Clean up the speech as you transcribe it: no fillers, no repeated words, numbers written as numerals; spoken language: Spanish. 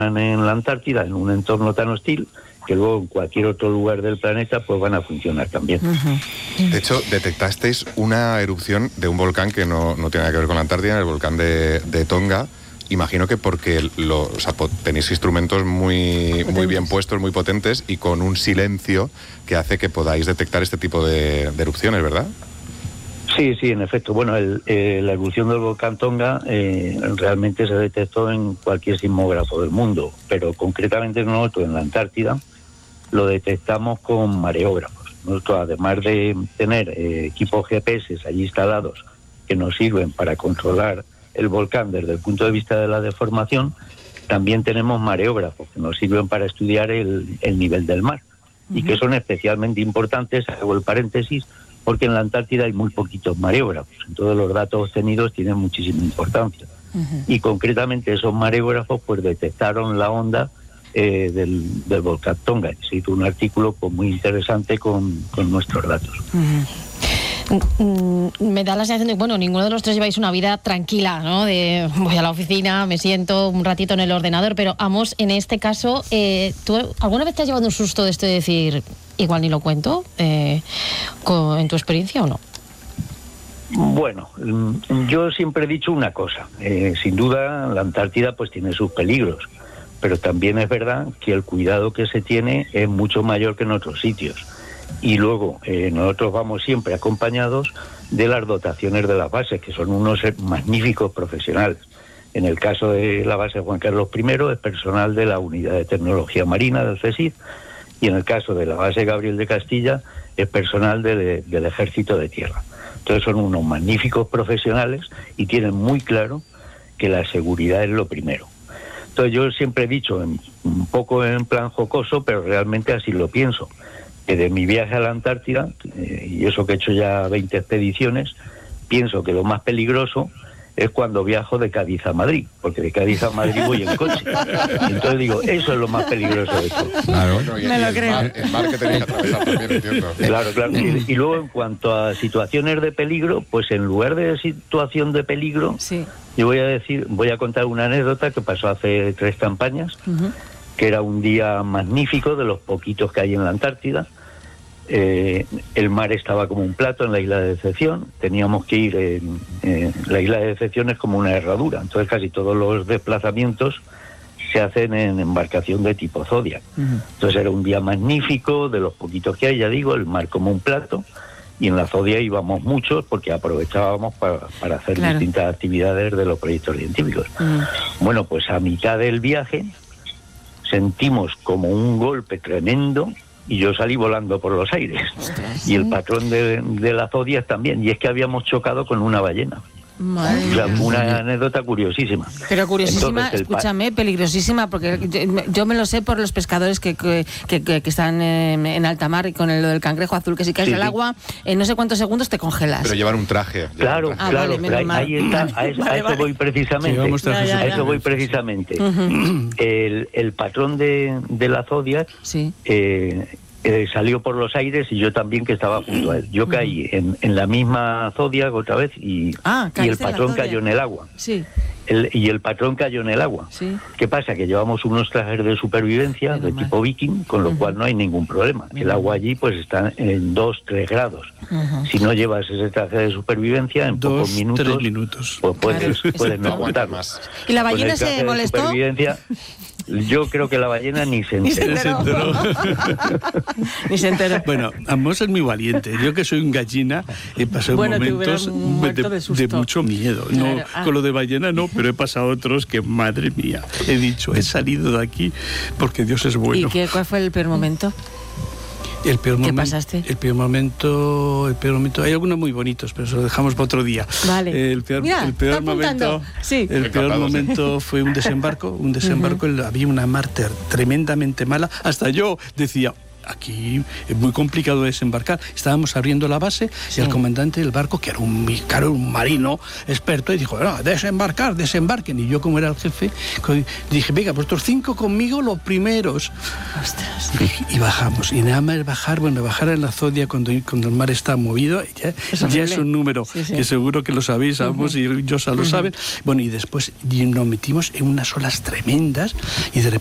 en la Antártida, en un entorno tan hostil, que luego en cualquier otro lugar del planeta pues van a funcionar también. De hecho, detectasteis una erupción de un volcán que no tiene nada que ver con la Antártida, el volcán de Tonga. Imagino que porque tenéis instrumentos muy bien puestos, muy potentes y con un silencio que hace que podáis detectar este tipo de erupciones, ¿verdad? Sí, en efecto. Bueno, la erupción del volcán Tonga realmente se detectó en cualquier sismógrafo del mundo, pero concretamente nosotros en la Antártida lo detectamos con mareógrafos. Nosotros, además de tener equipos GPS allí instalados que nos sirven para controlar el volcán desde el punto de vista de la deformación, también tenemos mareógrafos que nos sirven para estudiar el nivel del mar y que son especialmente importantes, hago el paréntesis, porque en la Antártida hay muy poquitos mareógrafos, entonces los datos obtenidos tienen muchísima importancia. Y concretamente esos mareógrafos pues detectaron la onda del volcán Tonga. Se hizo un artículo pues, muy interesante con nuestros datos. Me da la sensación de que, bueno, ninguno de los tres lleváis una vida tranquila, ¿no? De voy a la oficina, me siento un ratito en el ordenador, pero Amos, en este caso, ¿tú alguna vez te has llevado un susto de esto de decir, igual ni lo cuento, en tu experiencia o no? Bueno, yo siempre he dicho una cosa, sin duda la Antártida pues tiene sus peligros, pero también es verdad que el cuidado que se tiene es mucho mayor que en otros sitios. Y luego nosotros vamos siempre acompañados de las dotaciones de las bases, que son unos magníficos profesionales. En el caso de la base Juan Carlos I es personal de la Unidad de Tecnología Marina del CSIC, y en el caso de la base Gabriel de Castilla es personal del Ejército de Tierra. Entonces son unos magníficos profesionales y tienen muy claro que la seguridad es lo primero. Entonces yo siempre he dicho, un poco en plan jocoso, pero realmente así lo pienso, que de mi viaje a la Antártida, y eso que he hecho ya 20 expediciones, pienso que lo más peligroso es cuando viajo de Cádiz a Madrid, porque de Cádiz a Madrid voy en coche. Entonces digo, eso es lo más peligroso de esto. Claro, me lo creo. El mar que tenéis que atravesar también, entiendo. Claro. Y luego en cuanto a situaciones de peligro, pues en lugar de situación de peligro, sí, yo voy a contar una anécdota que pasó hace 3 campañas, que era un día magnífico, de los poquitos que hay en la Antártida. El mar estaba como un plato en la isla de Decepción, teníamos que ir, la isla de Decepción es como una herradura, entonces casi todos los desplazamientos se hacen en embarcación de tipo Zodiac. Entonces era un día magnífico, de los poquitos que hay, ya digo, el mar como un plato, y en la Zodiac íbamos muchos porque aprovechábamos para hacer distintas actividades de los proyectos científicos. Bueno, pues a mitad del viaje sentimos como un golpe tremendo y yo salí volando por los aires. Y el patrón de la Zodiac también, y es que habíamos chocado con una ballena. O sea, una anécdota curiosísima. Pero curiosísima, entonces, escúchame, peligrosísima, porque yo me lo sé por los pescadores que están en alta mar y con lo del cangrejo azul, que si caes al agua, en no sé cuántos segundos te congelas. Pero llevan un traje. Claro, vale, ahí está, a eso voy precisamente. Sí, a eso voy precisamente. El patrón de la Zodiac salió por los aires y yo también, que estaba junto a él. Yo caí en la misma Zodiac otra vez y el patrón cayó en el agua. Sí. Y el patrón cayó en el agua. Sí. ¿Qué pasa? Que llevamos unos trajes de supervivencia de tipo viking, con lo cual no hay ningún problema. El agua allí pues está en 2-3 grados. Si no llevas ese traje de supervivencia, en pocos minutos pues puedes no aguantar más. ¿Y la ballena se molestó? Yo creo que la ballena ni se enteró. Ni se enteró. Bueno, Amos es muy valiente. Yo, que soy un gallina, he pasado momentos de mucho miedo. Claro. No, con lo de ballena no, pero he pasado otros que, madre mía, he dicho, he salido de aquí porque Dios es bueno. ¿Y cuál fue el peor momento? ¿Qué pasaste? El peor momento, hay algunos muy bonitos, pero eso lo dejamos para otro día. Vale. El peor momento fue un desembarco. Había una mar tremendamente mala. Hasta yo decía, aquí es muy complicado desembarcar. Estábamos abriendo la base y el comandante del barco, que era un marino experto, y dijo, no, desembarquen. Y yo, como era el jefe, dije, venga, vosotros 5 conmigo, los primeros. Ostras. Y bajamos. Y nada más bajar en la Zodia cuando el mar está movido, ya es un número que seguro que lo sabéis, Amos y Josa lo saben. Bueno, y después nos metimos en unas olas tremendas y de repente